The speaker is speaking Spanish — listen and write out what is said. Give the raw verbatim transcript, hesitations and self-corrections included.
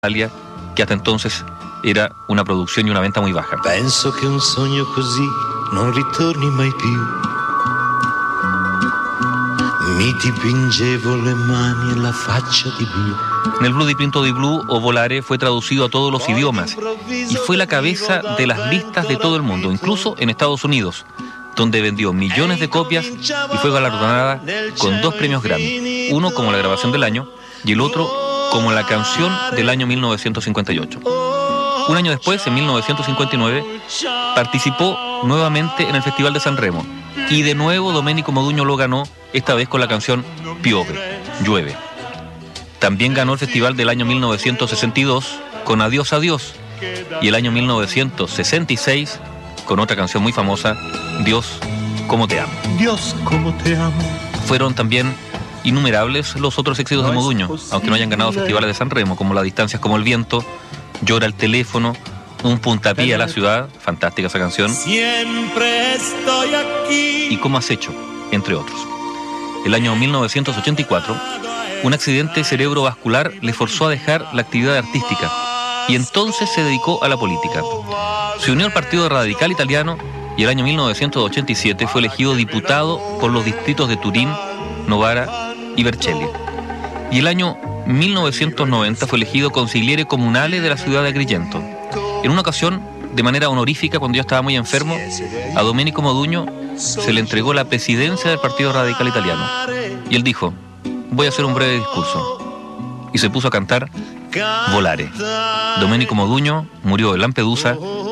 Italia, que hasta entonces era una producción y una venta muy baja. Penso che un sogno così non ritorni mai più. Mi dipingevo le mani e la faccia di blu. En el Blu dipinto di Blu o Volare fue traducido a todos los idiomas y fue la cabeza de las listas de todo el mundo, incluso en Estados Unidos, donde vendió millones de copias y fue galardonada con dos premios Grammy, uno como la grabación del año y el otro como la canción del año mil novecientos cincuenta y ocho. Un año después, en mil novecientos cincuenta y nueve, participó nuevamente en el Festival de San Remo y de nuevo Domenico Modugno lo ganó, esta vez con la canción Piove, Llueve. También ganó el festival del año mil novecientos sesenta y dos con Adiós, Adiós, y el año mil novecientos sesenta y seis con otra canción muy famosa, Dios, cómo te amo. Dios, cómo te amo. Fueron también innumerables los otros éxitos de Modugno, aunque no hayan ganado festivales de San Remo, como Las distancias como el viento, Llora el teléfono, Un puntapié a la ciudad, fantástica esa canción, Siempre estoy aquí. y Cómo has hecho, entre otros. El año mil novecientos ochenta y cuatro, un accidente cerebrovascular le forzó a dejar la actividad artística y entonces se dedicó a la política. Se unió al Partido Radical Italiano y el año mil novecientos ochenta y siete fue elegido diputado por los distritos de Turín, Novara y Vercelli. Y el año mil novecientos noventa fue elegido consigliere comunale de la ciudad de Agrigento. En una ocasión, de manera honorífica, cuando yo estaba muy enfermo, a Domenico Modugno se le entregó la presidencia del Partido Radical Italiano. Y él dijo: voy a hacer un breve discurso. Y se puso a cantar Volare. Domenico Modugno murió en Lampedusa